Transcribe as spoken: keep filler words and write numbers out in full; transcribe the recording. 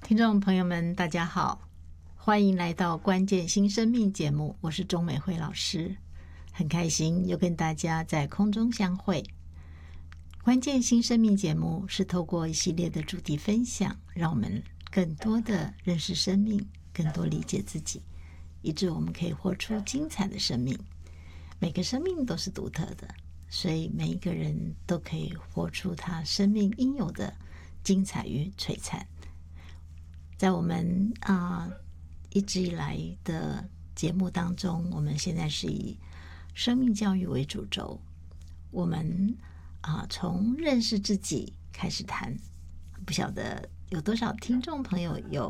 听众朋友们大家好，欢迎来到关键新生命节目，我是钟美惠老师，很开心又跟大家在空中相会。关键新生命节目是透过一系列的主题分享，让我们更多的认识生命，更多理解自己，以致我们可以活出精彩的生命。每个生命都是独特的，所以每一个人都可以活出他生命应有的精彩与璀璨。在我们啊、呃、一直以来的节目当中，我们现在是以生命教育为主轴，我们啊、呃、从认识自己开始谈，不晓得有多少听众朋友有